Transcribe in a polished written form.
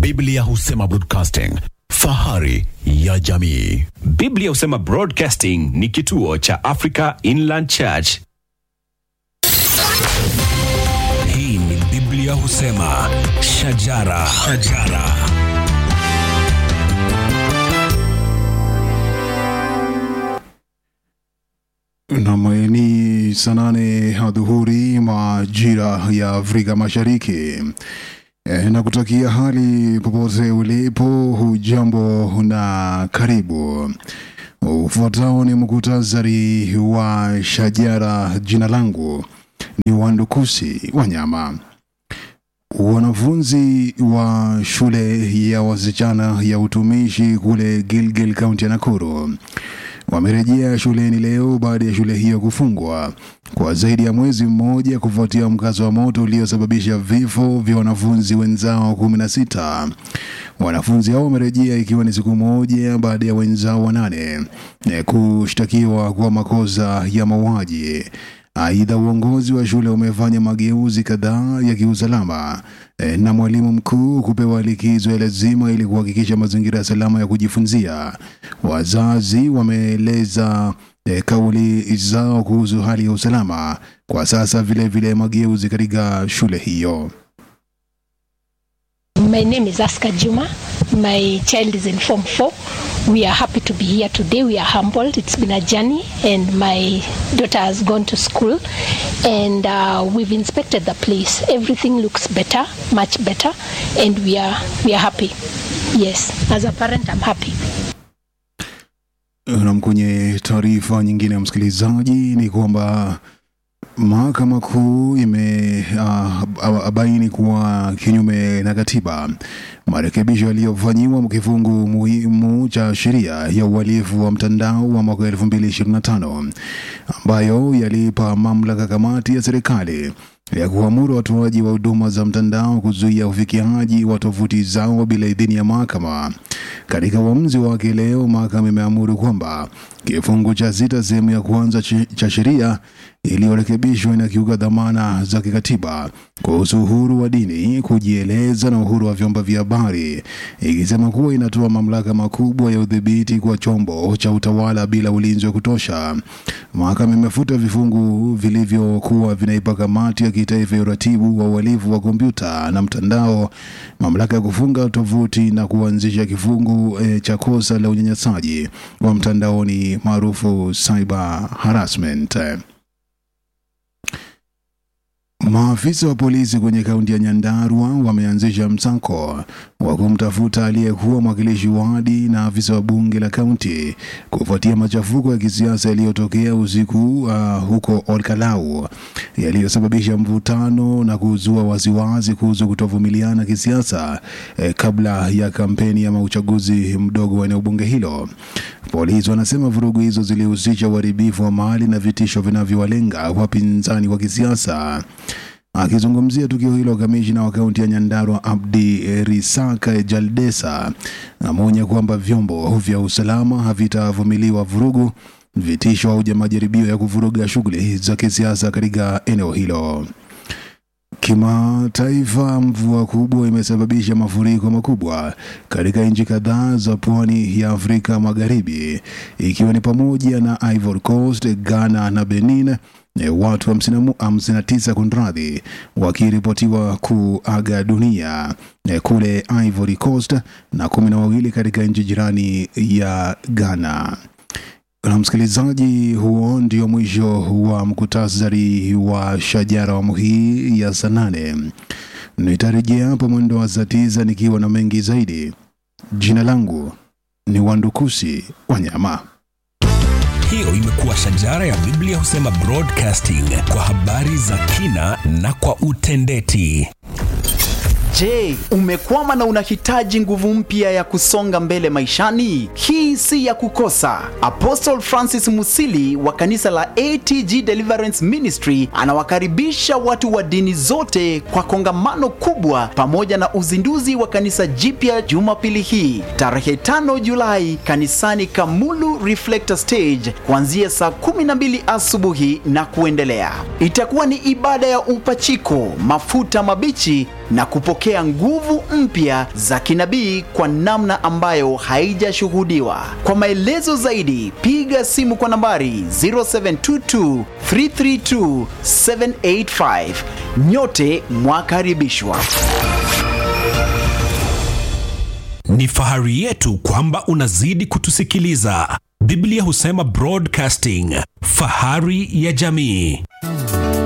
Biblia husema broadcasting, fahari ya jamii. Biblia husema Broadcasting ni kituo cha Africa Inland Church. Hii ni Biblia husema shajara. Ni saa 8 adhuhuri majira ya Afrika Mashariki. Na kutakia hali popote ulipo, hujambo na karibu. Ufuatao ni muktasari wa shajara. Jina langu ni Wandukusi Wanyama. Wanafunzi wa shule ya wasichana ya utumishi kule Gilgil, kaunti ya Nakuru wamerejea shuleni leo baada ya shule hiyo kufungwa kwa zaidi ya mwezi mmoja kufuatia mkazo wa moto uliosababisha vifo vya wanafunzi wenzao 16. Wanafunzi hao wamerejea ikiwa ni siku moja baada ya wenzao 8 kushtakiwa kwa makosa ya mauaji. Aidha, uongozi wa shule umefanya mageuzi kadhaa ya kiusalama na mwalimu mkuu kupewa likizo ya lazima ili kuhakikisha mazingira salama ya kujifunzia. Wazazi wameeleza kauli zao kuhusu hali ya usalama kwa sasa, vile mageuzi katika shule hiyo. My name is Aska Juma. My child is in Form 4. We are happy to be here today. We are humbled. It's been a journey, and my daughter has gone to school, and we've inspected the place. Everything looks better, much better, and we are happy. Yes, as a parent, I'm happy. Na kwenye taarifa nyingine ya msikilizaji ni kwamba Mahakama Kuu imebaini kuwa kinyume na katiba marekebisho yaliyofanyiwa kifungu muhimu cha sheria ya uhalifu wa mtandao wa mwaka 2025 ambayo yalipa mamlaka kamati ya serikali ya kuamuru watoaji wa huduma za mtandao kuzuia ufikiaji wa tovuti zao bila idhini ya mahakama. Katika uamuzi wake leo, mahakama imeamuru kwamba kifungu cha 6 sehemu ya kwanza cha sheria iliyorekebishwa inakiuka dhamana za kikatiba kuhusu uhuru wa dini, kujieleza na uhuru wa vyombo vya habari, ikisema kuwa inatoa mamlaka makubwa ya udhibiti kwa chombo cha utawala bila ulinzi wa kutosha. Mahakama imefuta vifungu vilivyokuwa vinaipa kamati ya kitaifa ya uratibu wa uhalifu wa kompyuta na mtandao mamlaka ya kufunga tovuti na kuanzisha kifungu cha kosa la unyanyasaji wa mtandaoni maarufu cyber harassment. Maafisa wa polisi kwenye kaunti ya Nyandarua wameanzisha msako wa kumtafuta aliyekuwa mwakilishi wadi na afisa wa bunge la kaunti kufuatia machafuko ya kisiasa yaliyotokea usiku huko Olkalau yaliyosababisha mvutano na kuzua wasiwasi kuhusu kutovumiliana kisiasa kabla ya kampeni ya uchaguzi mdogo wa eneo bunge hilo. Polisi wanasema vurugu hizo zilihusisha uharibifu wa mali na vitisho vinavyowalenga wapinzani wa kisiasa. Akizungumzia tukio hilo, kamishna wa kaunti ya Nyandarua Abdi Risaka Jaldesa ameonya kwamba vyombo vya usalama havitavumiliwa vurugu, vitisho au majaribio ya kuvuruga shughuli za kisiasa katika eneo hilo. Kimataifa, mvua kubwa imesababisha mafuriko makubwa katika nchi kadhaa za pwani ya Afrika Magharibi, ikiwa ni pamoja na Ivory Coast, Ghana na Benin. Watu 59 kunradhi wakiripotiwa kuaga dunia kule Ivory Coast na 12 katika nchi jirani ya Ghana. Na msikilizaji, huo ndio mwisho wa mkutasari wa shajara wa hii ya saa 8. Nitarejea hapo mwendo wa saa 9 nikiwa na mengi zaidi. Jina langu ni Wandukusi Wanyama. Hiyo imekuwa shajara ya Biblia husema broadcasting, kwa habari za kina na kwa utendeti. Je, umekwama na unahitaji nguvu mpya ya kusonga mbele maishani? Hii si ya kukosa. Apostle Francis Musili wa kanisa la ATG Deliverance Ministry anawakaribisha watu wa dini zote kwa kongamano kubwa pamoja na uzinduzi wa kanisa jipya Jumapili hii tarehe 5 Julai kanisani Kamulu Reflector Stage kuanzia saa 12 asubuhi na kuendelea. Itakuwa ni ibada ya upachiko, mafuta mabichi na kupokea nguvu mpya za kinabii kwa namna ambayo haijashuhudiwa. Kwa maelezo zaidi, piga simu kwa nambari 0722 332 785. Nyote mwakaribishwa. Ni fahari yetu kwamba unazidi kutusikiliza. Biblia husema Broadcasting, fahari ya jamii.